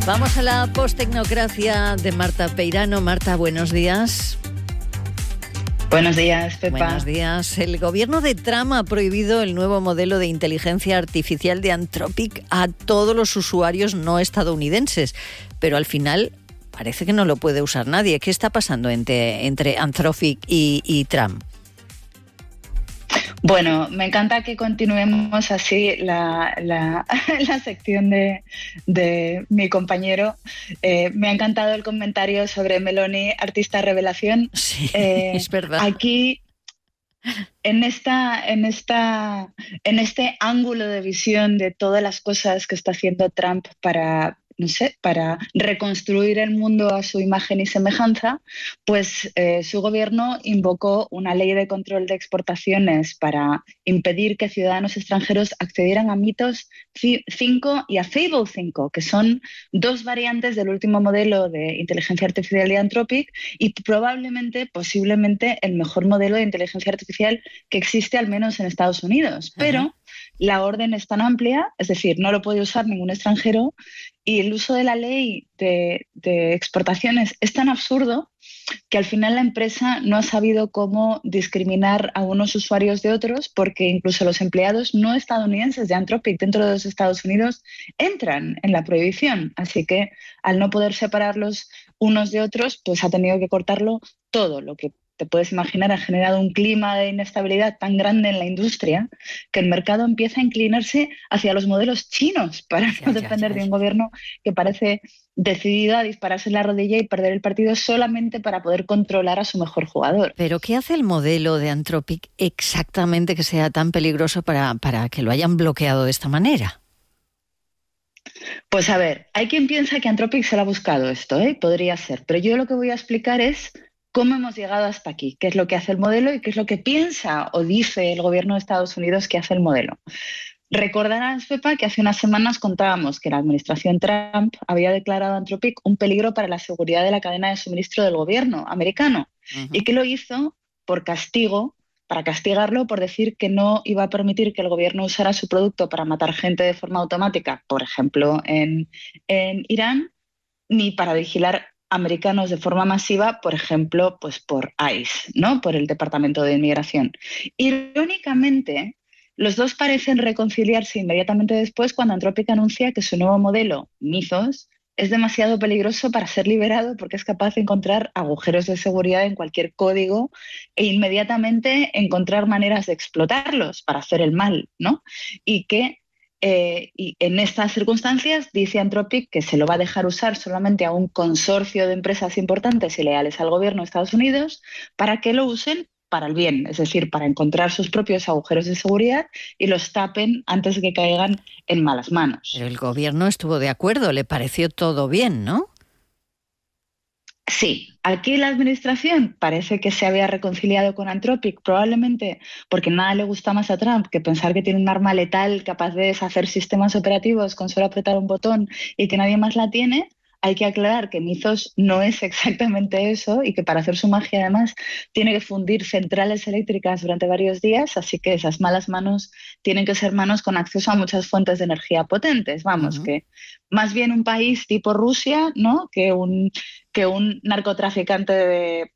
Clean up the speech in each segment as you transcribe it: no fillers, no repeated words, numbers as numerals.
Vamos a la posttecnocracia de Marta Peirano. Marta, buenos días. Buenos días, Pepa. Buenos días. El gobierno de Trump ha prohibido el nuevo modelo de inteligencia artificial de Anthropic a todos los usuarios no estadounidenses, pero al final parece que no lo puede usar nadie. ¿Qué está pasando entre Anthropic y Trump? Bueno, me encanta que continuemos así la sección de mi compañero. Me ha encantado el comentario sobre Meloni, artista revelación. Sí, es verdad. Aquí, en este ángulo de visión de todas las cosas que está haciendo Trump para reconstruir el mundo a su imagen y semejanza, pues su gobierno invocó una ley de control de exportaciones para impedir que ciudadanos extranjeros accedieran a Mythos 5 y a Fable 5, que son dos variantes del último modelo de inteligencia artificial de Anthropic y posiblemente, el mejor modelo de inteligencia artificial que existe, al menos en Estados Unidos. Uh-huh. Pero la orden es tan amplia, es decir, no lo puede usar ningún extranjero, y el uso de la ley de exportaciones es tan absurdo que al final la empresa no ha sabido cómo discriminar a unos usuarios de otros, porque incluso los empleados no estadounidenses de Anthropic dentro de los Estados Unidos entran en la prohibición. Así que al no poder separarlos unos de otros, pues ha tenido que cortarlo todo. Lo que te puedes imaginar ha generado un clima de inestabilidad tan grande en la industria que el mercado empieza a inclinarse hacia los modelos chinos para no depender de un gobierno que parece decidido a dispararse en la rodilla y perder el partido solamente para poder controlar a su mejor jugador. ¿Pero qué hace el modelo de Anthropic exactamente que sea tan peligroso para que lo hayan bloqueado de esta manera? Pues a ver, hay quien piensa que Anthropic se lo ha buscado esto, podría ser, pero yo lo que voy a explicar es cómo hemos llegado hasta aquí, qué es lo que hace el modelo y qué es lo que piensa o dice el gobierno de Estados Unidos que hace el modelo. Recordarás, Pepa, que hace unas semanas contábamos que la administración Trump había declarado a Anthropic un peligro para la seguridad de la cadena de suministro del gobierno americano. Uh-huh. Y que lo hizo por castigo, para castigarlo por decir que no iba a permitir que el gobierno usara su producto para matar gente de forma automática, por ejemplo, en Irán, ni para vigilar americanos de forma masiva, por ejemplo, pues por ICE, ¿no? Por el Departamento de Inmigración. Irónicamente, los dos parecen reconciliarse inmediatamente después cuando Anthropic anuncia que su nuevo modelo, Mythos, es demasiado peligroso para ser liberado porque es capaz de encontrar agujeros de seguridad en cualquier código e inmediatamente encontrar maneras de explotarlos para hacer el mal, ¿no? Y en estas circunstancias dice Anthropic que se lo va a dejar usar solamente a un consorcio de empresas importantes y leales al gobierno de Estados Unidos para que lo usen para el bien, es decir, para encontrar sus propios agujeros de seguridad y los tapen antes de que caigan en malas manos. Pero el gobierno estuvo de acuerdo, le pareció todo bien, ¿no? Sí, aquí la administración parece que se había reconciliado con Anthropic, probablemente porque nada le gusta más a Trump que pensar que tiene un arma letal capaz de deshacer sistemas operativos con solo apretar un botón y que nadie más la tiene. Hay que aclarar que Mythos no es exactamente eso y que para hacer su magia además tiene que fundir centrales eléctricas durante varios días, así que esas malas manos tienen que ser manos con acceso a muchas fuentes de energía potentes. Vamos, uh-huh. Que más bien un país tipo Rusia, ¿no? que un narcotraficante de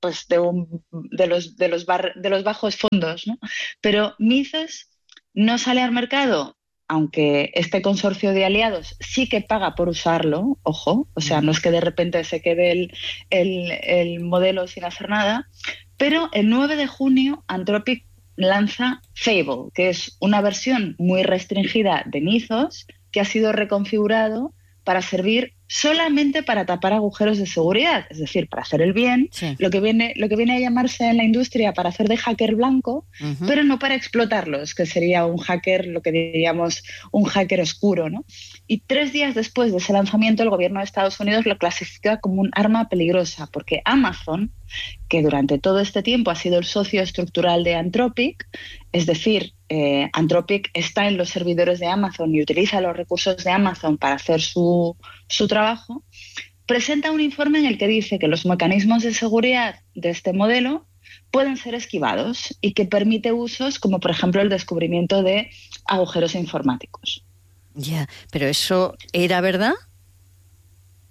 los bajos fondos, ¿no? Pero Mythos no sale al mercado, aunque este consorcio de aliados sí que paga por usarlo, ojo, o sea, no es que de repente se quede el modelo sin hacer nada, pero el 9 de junio Anthropic lanza Fable, que es una versión muy restringida de Mythos que ha sido reconfigurado para servir solamente para tapar agujeros de seguridad, es decir, para hacer el bien, sí. lo que viene a llamarse en la industria para hacer de hacker blanco, uh-huh. pero no para explotarlos, que sería un hacker, lo que diríamos un hacker oscuro, ¿no? Y 3 días después de ese lanzamiento, el gobierno de Estados Unidos lo clasifica como un arma peligrosa, porque Amazon, que durante todo este tiempo ha sido el socio estructural de Anthropic, es decir, Anthropic está en los servidores de Amazon y utiliza los recursos de Amazon para hacer su trabajo, presenta un informe en el que dice que los mecanismos de seguridad de este modelo pueden ser esquivados y que permite usos como, por ejemplo, el descubrimiento de agujeros informáticos. Ya, pero ¿eso era verdad?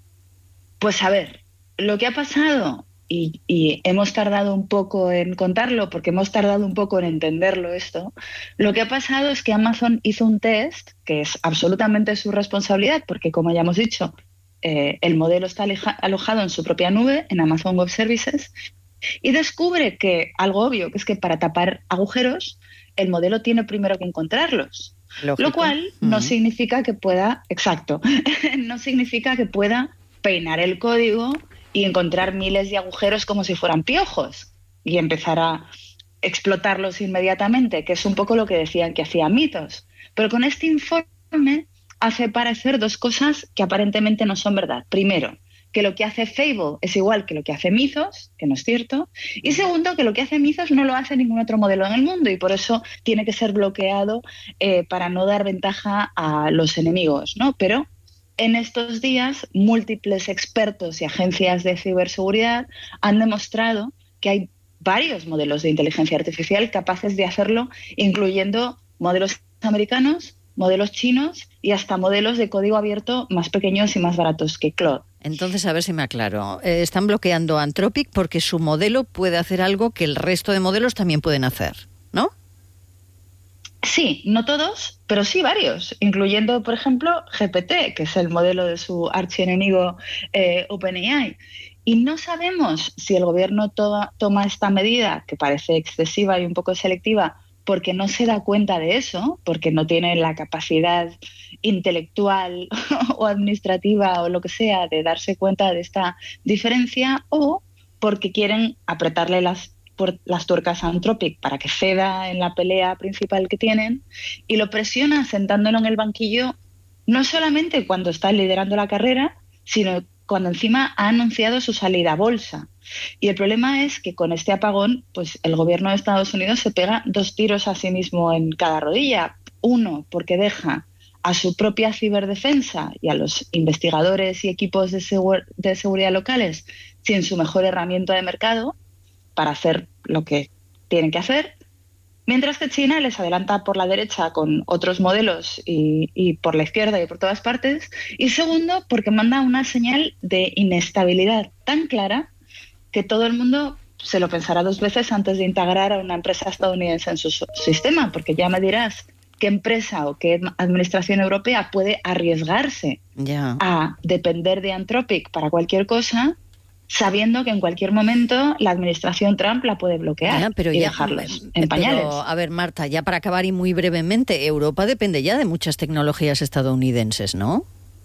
Pues a ver, lo que ha pasado, y hemos tardado un poco en contarlo, porque hemos tardado un poco en entenderlo esto, lo que ha pasado es que Amazon hizo un test, que es absolutamente su responsabilidad, porque como ya hemos dicho, el modelo está alojado en su propia nube, en Amazon Web Services, y descubre que algo obvio, que es que para tapar agujeros, el modelo tiene primero que encontrarlos. Lógico. Lo cual no significa que pueda, exacto, no significa que pueda peinar el código y encontrar miles de agujeros como si fueran piojos y empezar a explotarlos inmediatamente, que es un poco lo que decían que hacía Mythos. Pero con este informe hace parecer dos cosas que aparentemente no son verdad. Primero, que lo que hace Fable es igual que lo que hace Mythos, que no es cierto. Y segundo, que lo que hace Mythos no lo hace ningún otro modelo en el mundo y por eso tiene que ser bloqueado para no dar ventaja a los enemigos, ¿no? Pero en estos días, múltiples expertos y agencias de ciberseguridad han demostrado que hay varios modelos de inteligencia artificial capaces de hacerlo, incluyendo modelos americanos, modelos chinos y hasta modelos de código abierto más pequeños y más baratos que Claude. Entonces, a ver si me aclaro. Están bloqueando Anthropic porque su modelo puede hacer algo que el resto de modelos también pueden hacer, ¿no? Sí, no todos, pero sí varios, incluyendo, por ejemplo, GPT, que es el modelo de su archienemigo OpenAI. Y no sabemos si el gobierno toma esta medida, que parece excesiva y un poco selectiva, porque no se da cuenta de eso, porque no tiene la capacidad intelectual o administrativa o lo que sea de darse cuenta de esta diferencia, o porque quieren apretarle las tuercas a Anthropic para que ceda en la pelea principal que tienen y lo presiona sentándolo en el banquillo no solamente cuando está liderando la carrera, sino cuando encima ha anunciado su salida a bolsa. Y el problema es que con este apagón, pues el gobierno de Estados Unidos se pega 2 tiros a sí mismo en cada rodilla. Uno, porque deja a su propia ciberdefensa y a los investigadores y equipos de seguridad locales sin su mejor herramienta de mercado para hacer lo que tienen que hacer, mientras que China les adelanta por la derecha con otros modelos y por la izquierda y por todas partes. Y segundo, porque manda una señal de inestabilidad tan clara que todo el mundo se lo pensará 2 veces antes de integrar a una empresa estadounidense en su sistema, porque ya me dirás qué empresa o qué administración europea puede arriesgarse a depender de Anthropic para cualquier cosa, sabiendo que en cualquier momento la administración Trump la puede bloquear y dejarlos en pañales. Pero, a ver, Marta, ya para acabar y muy brevemente, Europa depende ya de muchas tecnologías estadounidenses, ¿no?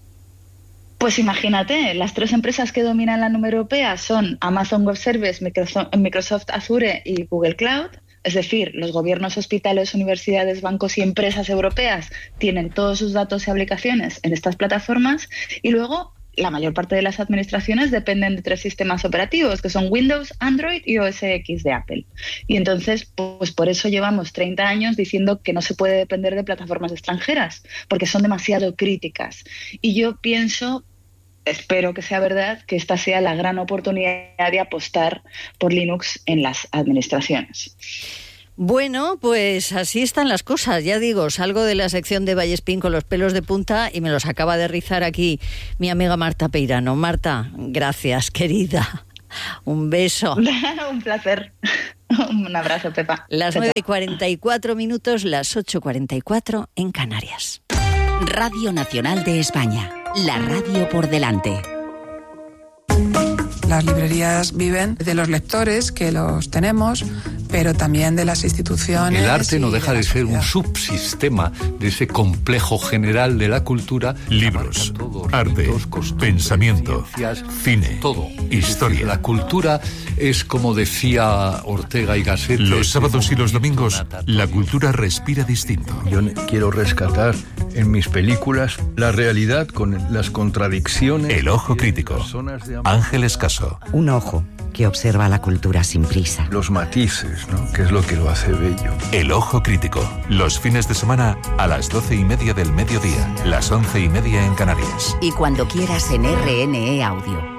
Pues imagínate, las 3 empresas que dominan la nube europea son Amazon Web Services, Microsoft Azure y Google Cloud. Es decir, los gobiernos, hospitales, universidades, bancos y empresas europeas tienen todos sus datos y aplicaciones en estas plataformas y luego la mayor parte de las administraciones dependen de 3 sistemas operativos, que son Windows, Android y OS X de Apple. Y entonces, pues por eso llevamos 30 años diciendo que no se puede depender de plataformas extranjeras, porque son demasiado críticas. Y yo pienso, espero que sea verdad, que esta sea la gran oportunidad de apostar por Linux en las administraciones. Bueno, pues así están las cosas. Ya digo, salgo de la sección de Vallespín con los pelos de punta y me los acaba de rizar aquí mi amiga Marta Peirano. Marta, gracias, querida. Un beso. Un placer. Un abrazo, Pepa. Las 9:44, las 8:44 en Canarias. Radio Nacional de España. La radio por delante. Las librerías viven de los lectores, que los tenemos, pero también de las instituciones. El arte no deja de ser sociedad. un subsistema de ese complejo general de la cultura. Libros, Todo, arte, costumbres, pensamiento, ciencias, cine, todo. historia. La cultura es, como decía Ortega y Gasset, Los sábados y los domingos, la cultura respira distinto. Yo quiero rescatar en mis películas la realidad con las contradicciones. El ojo crítico. Ángel Escaso. Un ojo que observa la cultura sin prisa. Los matices, ¿no? Que es lo que lo hace bello. El ojo crítico. Los fines de semana a las 12:30 del mediodía, las 11:30 en Canarias. Y cuando quieras en RNE Audio.